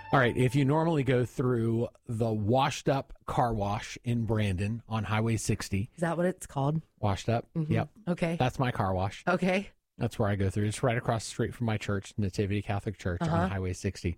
All right, if you normally go through the Washed Up Car Wash in Brandon on Highway 60. Is that what it's called? Washed Up? Mm-hmm. Yep. Okay. That's my car wash. Okay. That's where I go through. It's right across the street from my church, Nativity Catholic Church on Highway 60.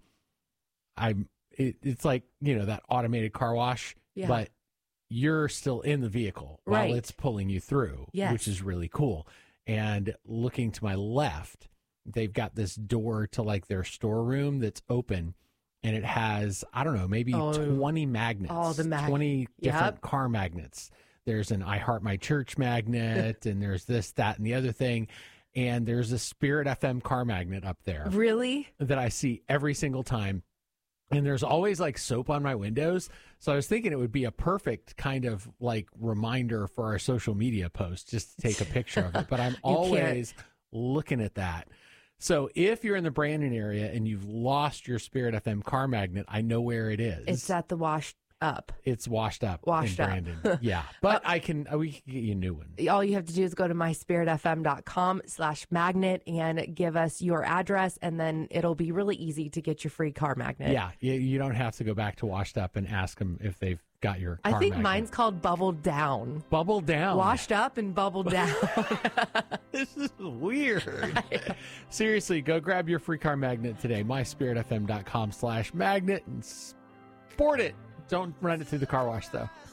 It's like, that automated car wash, but you're still in the vehicle while it's pulling you through, which is really cool. And looking to my left, they've got this door to like their storeroom that's open. And it has, I don't know, maybe 20 magnets. 20 different car magnets. There's an I Heart My Church magnet, and there's this, that, and the other thing. And there's a Spirit FM car magnet up there. Really? That I see every single time. And there's always like soap on my windows. So I was thinking it would be a perfect kind of like reminder for our social media post, just to take a picture of it. But I'm always looking at that. So if you're in the Brandon area and you've lost your Spirit FM car magnet, I know where it is. It's at the Washed Up. It's Washed Up Washed in Up. Brandon. Yeah. But we can get you a new one. All you have to do is go to myspiritfm.com/magnet and give us your address, and then it'll be really easy to get your free car magnet. Yeah. You don't have to go back to Washed Up and ask them if they've got your car I think magnet. mine's called Bubbled Down. Bubbled Down. Washed Up and Bubbled Down. This is weird. Seriously, go grab your free car magnet today. myspiritfm.com/magnet and sport it. Don't run it through the car wash, though.